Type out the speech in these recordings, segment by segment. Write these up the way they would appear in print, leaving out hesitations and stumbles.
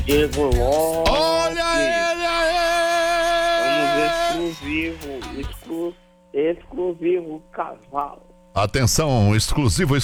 Diego Lopes. Olha ele aí! Vamos exclusivo cavalo. Atenção, exclusivo.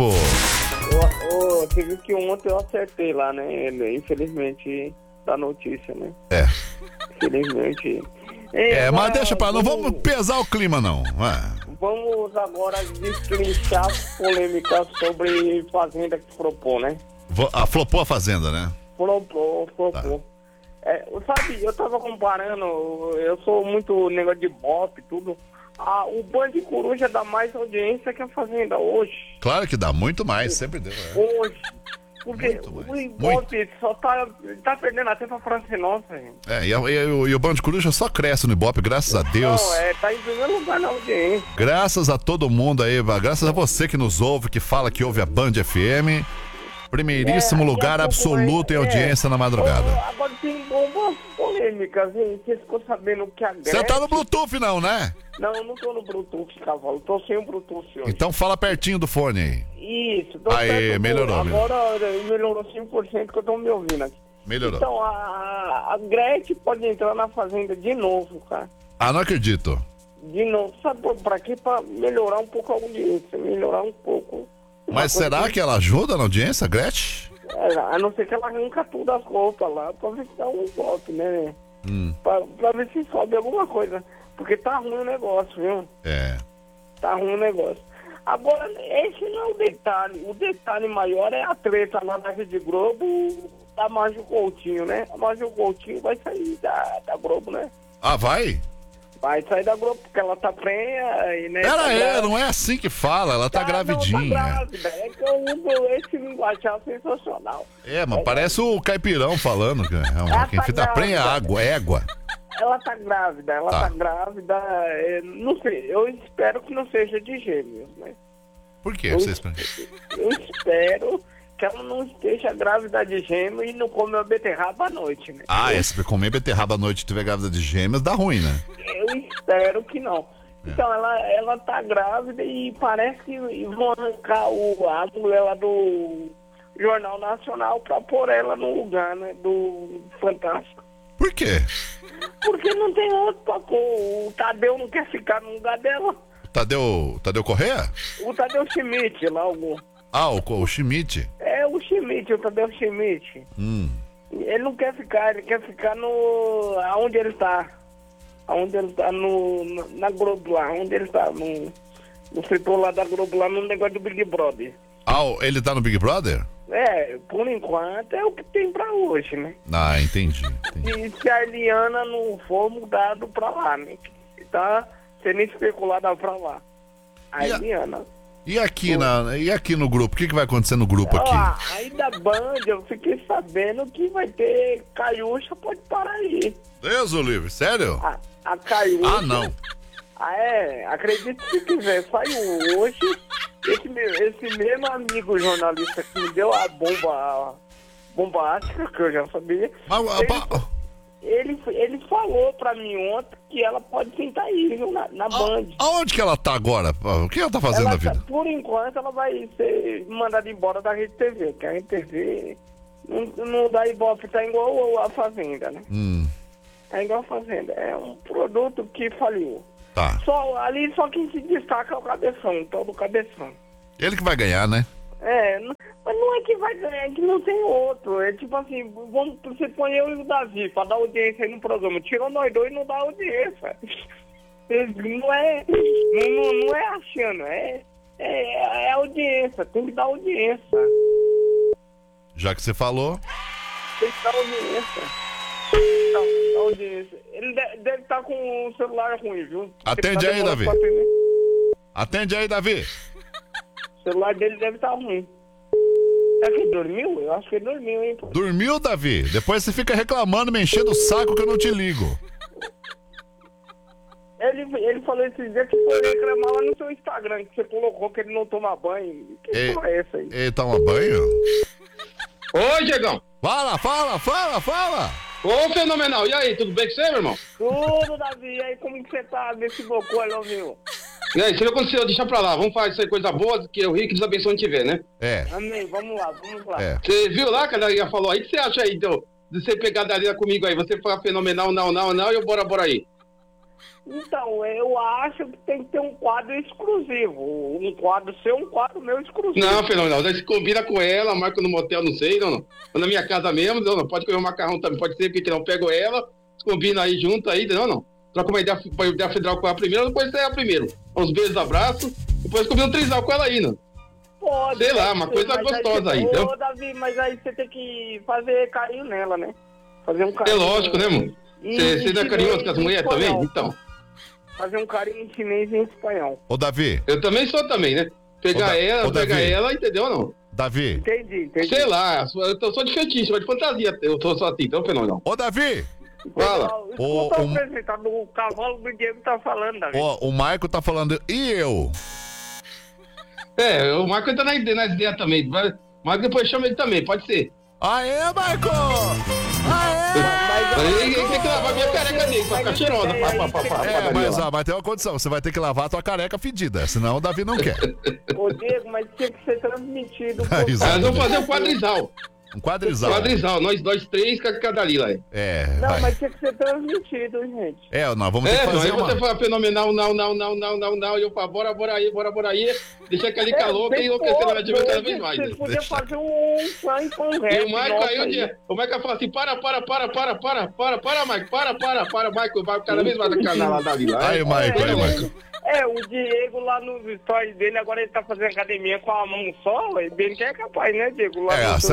Você viu que ontem eu acertei lá, né? Infelizmente, da notícia, né? É. Infelizmente. Mas deixa pra... Não vamos pesar o clima, não. Vamos agora destrinchar polêmicas sobre fazenda que flopou, né? Flopou a fazenda, né? Flopou. Tá. Sabe, eu tava comparando, eu sou muito negócio de bop e tudo. O Band de Coruja dá mais audiência que a Fazenda hoje. Claro que dá, muito mais, sempre deu. Hoje. Porque o Ibope só tá perdendo até pra França Nossa, gente. E o Band de Coruja só cresce no Ibope, graças a Deus. Não, tá em primeiro lugar na audiência. Graças a todo mundo aí, graças a você que nos ouve, que fala que ouve a Band FM. Primeiríssimo lugar absoluto em audiência na madrugada. Agora tem bombas polêmicas, hein? Você ficou sabendo que a Gretchen... Você tá no Bluetooth não, né? Não, eu não tô no Bluetooth, cavalo. Tô sem o Bluetooth hoje. Então fala pertinho do fone aí. Isso. Aí, melhorou. Agora melhorou 5% que eu tô me ouvindo aqui. Melhorou. Então, a Gretchen pode entrar na Fazenda de novo, cara. Não acredito. De novo. Sabe pra quê? Pra melhorar um pouco a audiência. Melhorar um pouco. Mas será que ela ajuda na audiência, Gretchen? A não ser que ela arranca tudo as roupas lá pra ver se dá um golpe, né? Pra ver se sobe alguma coisa. Porque tá ruim o negócio, viu? Tá ruim o negócio. Agora, esse não é o detalhe. O detalhe maior é a treta lá da Rede Globo da Maju Coutinho, né? A Maju Coutinho vai sair da Globo, né? Vai? Vai sair da Globo porque ela tá prenha e, né? Pera aí, não é assim que fala, ela tá gravidinha. Não, tá grávida. É que eu uso esse linguajar sensacional. Mas parece o Caipirão falando. Quem tá prenha é égua. Ela tá grávida, não sei, eu espero que não seja de gêmeos, né? Por que você espera? Eu espero que ela não esteja grávida de gêmeos e não come a beterraba à noite, né? Se comer beterraba à noite e tiver grávida de gêmeos, dá ruim, né? Eu espero que não. Então, ela tá grávida e parece que vão arrancar a mulher lá do Jornal Nacional pra pôr ela no lugar, né? Do Fantástico. Por quê? Porque não tem outro pra pôr. O Tadeu não quer ficar no lugar dela. Tadeu Corrêa? O Tadeu Schmidt lá, o Schmidt. O Schmidt, o Tadeu Schmidt. Ele não quer ficar, ele quer ficar aonde ele tá. Aonde ele tá, na Globo lá, onde ele tá, no setor lá da Globo, lá no negócio do Big Brother. Ele tá no Big Brother? Por enquanto é o que tem pra hoje, né? Entendi. E se a Eliana não for mudado pra lá, né? Tá sendo especulada pra lá. Eliana. E aqui no grupo? O que vai acontecer no grupo aqui? Aí da Band, eu fiquei sabendo que vai ter Caiúcha, pode parar aí. Deus o livre, sério? A Caiúcha. Não. Acredite se quiser, saiu hoje. Esse mesmo amigo jornalista que me deu a bombástica, que eu já sabia. Ele falou pra mim ontem que ela pode sentar aí, viu, na Band. Aonde que ela tá agora? O que ela tá fazendo na vida? Por enquanto, ela vai ser mandada embora da Rede TV, que a Rede TV não dá ibope, tá igual a Fazenda, né? É igual a Fazenda. É um produto que faliu. Tá. Só quem se destaca é o Cabeção, todo o Cabeção. Ele que vai ganhar, né? Mas não é que vai ganhar, é que não tem outro. É tipo assim, você põe eu e o Davi pra dar audiência aí no programa. Tirou nós dois e não dá audiência. Não é achando, é audiência, tem que dar audiência. Já que você falou. Tem que dar audiência. Ele deve estar com o celular ruim, viu? Atende aí, Davi. Atende aí, Davi. O celular dele deve estar ruim. Será que ele dormiu? Eu acho que ele dormiu, hein? Dormiu, Davi? Depois você fica reclamando, me enchendo o saco que eu não te ligo. Ele falou esses dias que foi reclamar lá no seu Instagram, que você colocou que ele não toma banho. Que porra é essa aí? Ele toma banho? Oi, Diegão. Fala. Ô, fenomenal. E aí, tudo bem com você, meu irmão? Tudo, Davi. E aí, como que você tá nesse bocô, meu? E aí, se não aconteceu, deixa pra lá. Vamos fazer coisa boa, que o Rick Deus abençoe a gente ver, né? Amém. Vamos lá. Você viu lá que ela já falou aí? O que você acha aí de você pegar a Dalila comigo aí? Você fala fenomenal, não, e eu bora aí. Então, eu acho que tem que ter um quadro exclusivo. Um quadro seu, um quadro meu exclusivo. Não, fenomenal. Você combina com ela, marca no motel, não sei, não. Ou na minha casa mesmo, não. Pode comer um macarrão também, pode ser, porque não pego ela, combina aí junto aí, não. Troca uma ideia federal com ela primeiro, depois você é a primeiro. Uns beijos, abraços, depois combina um trisal com ela aí, não. Pode. Sei lá, uma coisa gostosa aí, entendeu? Ô, Davi, mas aí você tem que fazer carinho nela, né? Fazer um carinho. É lógico, né, mano? Você não é carinhoso com as mulheres também? Então. Fazer um carinho em chinês e em espanhol. Ô, Davi. Eu também sou também, né? Pegar ela, entendeu ou não? Davi. Entendi. Sei lá, eu sou de fetiche, de fantasia. Eu sou só assim, então fenômeno. Ô, Davi. Fala. O apresentador do cavalo do Diego tá falando, Davi. O Marco tá falando. E eu? O Marco entra nas ideias também. O Marco depois chama ele também, pode ser. Aê, Marco! Ele tem que lavar minha careca dele pra ficar cheirosa. Mas tem uma condição, você vai ter que lavar a tua careca fedida, senão o Davi não quer. Ô, Diego, mas tinha que ser transmitido. Nós vamos fazer um quadrizal. Um quadrizal. Nós três com a Dalila aí. Não, mas tinha que ser transmitido, gente. Nós vamos ter que fazer você fala fenomenal, não, e eu falo, bora aí, deixa aquele calor, que enlouquecer na minha cada vez mais. Você podia fazer um fã com o resto. E o Maico aí, o Maico fala assim, para, Maico, vai cada vez mais na canal da Dalila. Aí, Maico. O Diego lá nos stories dele, agora ele tá fazendo academia com a mão só, bem que é capaz, né, Diego? Mas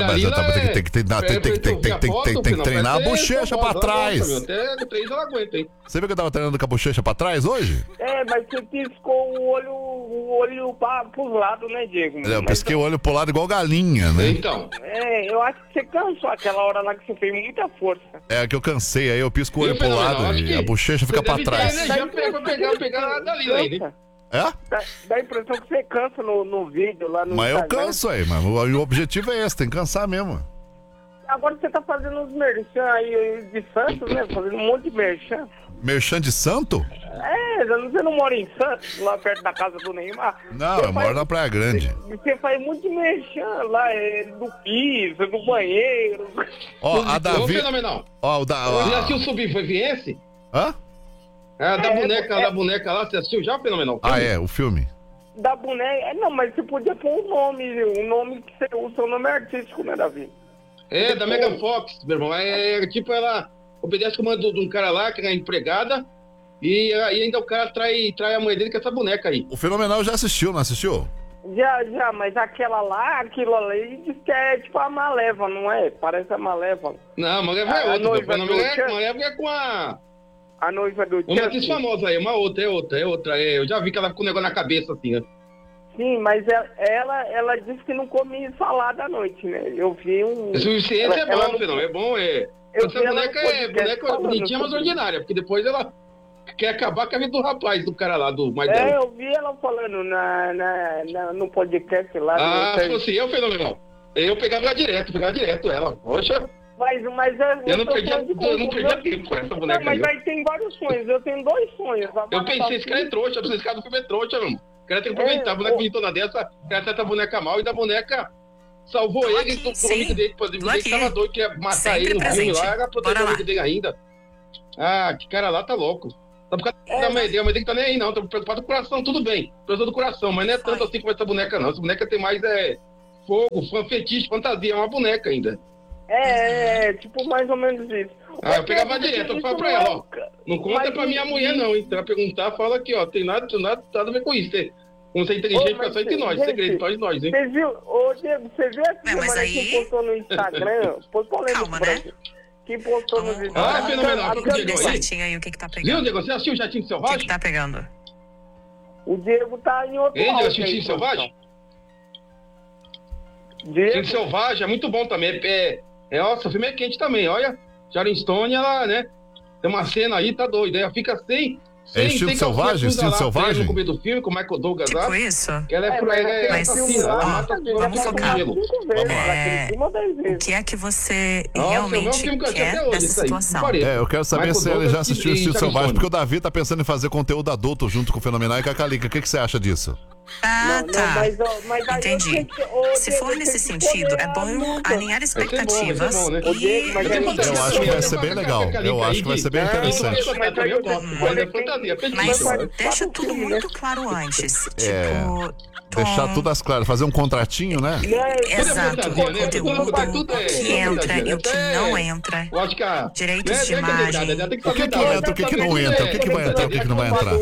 tem que treinar a bochecha pra trás. Até 3 eu aguento, hein? Você viu que eu tava treinando com a bochecha pra trás hoje? Mas você piscou o olho pros lados, né, Diego? Eu pisquei o olho pro lado igual galinha, né? Então. Eu acho que você cansou aquela hora lá que você fez muita força. Que eu cansei, aí eu pisco o olho pro lado e a bochecha fica pra trás. Pegar a Dalila aí, né? Dá a impressão que você cansa no vídeo lá no Mas Instagram. eu canso aí, mas o objetivo é esse, tem que cansar mesmo. Agora você tá fazendo uns merchan aí de Santos, né? Fazendo um monte de merchan. Merchan de santo? Você não mora em Santos, lá perto da casa do Neymar? Não, eu moro na Praia Grande. Você faz muito de merchan lá, do piso, do banheiro. A Davi... Fenomenal. Você já assistiu o Subviviense? Hã? Da boneca lá, você assistiu já, fenomenal? O filme? Da boneca... Não, mas você podia pôr um nome que você usa, o nome artístico, né, Davi? Da Megan Fox, meu irmão. Tipo, ela obedece o comando de um cara lá, que é empregada, e ainda o cara trai a mãe dele com essa boneca aí. O Fenomenal já assistiu, não assistiu? Já, mas aquilo ali diz que é tipo a Malévola, não é? Parece a Malévola. Não, a Malévola é outra. A Malévola é com a noiva do uma atriz famosa aí, é outra. Eu já vi que ela ficou com o negócio na cabeça, assim, né? Sim, mas ela disse que não come salada à noite, né? Eu vi um... O suficiente é bom, não é bom, Essa boneca é bonitinha, mas ordinária, porque depois ela quer acabar com a vida do rapaz, do cara lá, do mais dela. Eu vi ela falando no podcast lá. Falou assim, fenomenal. Eu pegava direto ela. Poxa... Mas eu não perdia tempo com essa boneca. Mas aí tem vários sonhos, eu tenho 2 sonhos. Eu pensei, esse cara é trouxa, esse cara do filme é trouxa, meu irmão. O cara tem que aproveitar, a boneca bonitona dessa, o cara trata a boneca mal e da boneca salvou ele do amigo dele, que tava doido, que ia matar ele no filme lá, era proteger o amigo dele ainda. Que cara lá tá louco. Tá por causa da mãe dele que tá nem aí não, tá preocupado com o coração, tudo bem. Precisou do coração, mas não é tanto assim como essa boneca não. Essa boneca tem mais fogo, fetiche, fantasia, é uma boneca ainda. Tipo mais ou menos isso. Eu pegava direto, eu falava pra ela, não conta pra minha mulher não, hein? Você vai perguntar, fala aqui, tem nada a ver com isso. Como você é inteligente, fica só entre nós, segredo, só de nós, hein? Você viu, Diego, você viu essa semana que postou no Instagram? Foi polêmico pra mim. Que postou no Instagram. Fenomenal. Aí, o que tá pegando? Viu, Diego? Você assistiu o Jatinho Selvagem? O que tá pegando? O Diego tá em outro Ele assistiu o Jatinho Selvagem? Jatinho Selvagem é muito bom também. Nossa, o filme é quente também, olha. Sharon Stone, ela, né? Tem uma cena aí, tá doida. Ela fica sem estilo selvagem? Estilo selvagem? No começo do filme, com o Michael Douglas lá. Tipo isso? Que ela é assassina, ela mata vamos focar. gelo. O que é que você realmente quer dessa situação? Eu quero saber se ele já assistiu o Estilo Selvagem, porque o Davi tá pensando em fazer conteúdo adulto junto com o Fenomenal e com a Calica. O que você acha disso? Mas entendi. Se for nesse sentido, é bom alinhar expectativas. Eu acho que vai ser bem legal. Eu acho que vai ser bem interessante. Mas deixa tudo muito claro antes. Tipo, deixar tudo às claras, fazer um contratinho, né? Exato, o conteúdo, o que entra e o que não entra, direitos de imagem. O que entra, o que não entra, o que vai entrar, o que não vai entrar.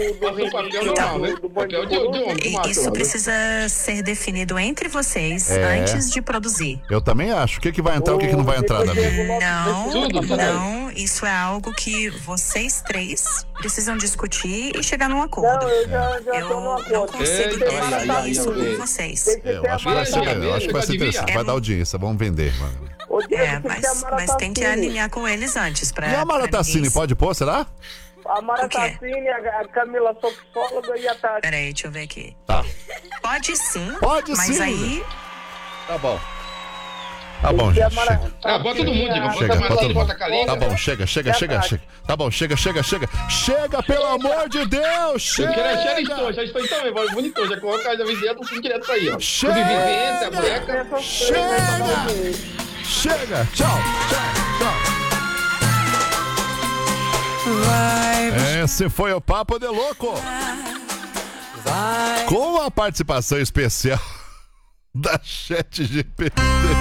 Isso precisa ser definido entre vocês antes de produzir. Eu também acho. O que vai entrar, o que não vai entrar, Davi? Não, isso é algo que vocês três precisam discutir e chegar num acordo. Eu não consigo definir isso com vocês. Eu acho que vai ser interessante. Vai dar audiência, vamos vender, mano. Mas tem que alinhar com eles antes. E a Mara Tassini pode pôr, será? A Mara Tassini, a Camila Sofóloga e a Tati. Peraí, deixa eu ver aqui. Tá. Pode sim. Pode mas sim. Mas aí... Tá bom. Tá bom, gente. Bota todo mundo, bota Tá bom, chega. Tá bom, chega. Chega, pelo amor de Deus, chega. Eu quero já estou também, bonito, já coloca a visita direto aí, ó. Chega. Tchau. Esse foi o Papo de Louco. Com a participação especial da ChatGPT.